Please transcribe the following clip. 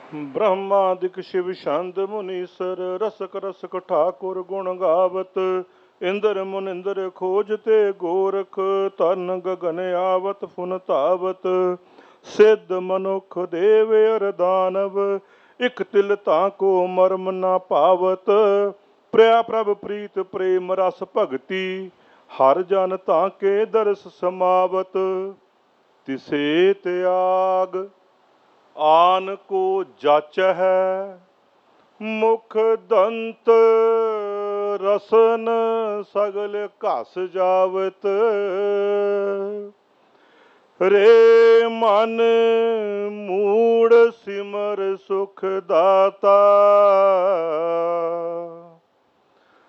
ब्रह्मादिक शिव छंद मुनीसर रसक रसक ठाकुर गुण गावत। इंद्र मुनिंद्र खोजते गोरख तन गगन आवत फुन धावत। सिद्ध मनुख देव अर दानव इक तिल ताको मर्म न पावत। प्रिया प्रभ प्रीत प्रेम रस भगति हर जन ताके दरस समावत। तिसे त्याग आन को जाच है मुख दंत रसन सगल घस जावत। रे मन मूड़ सिमर सुख दाता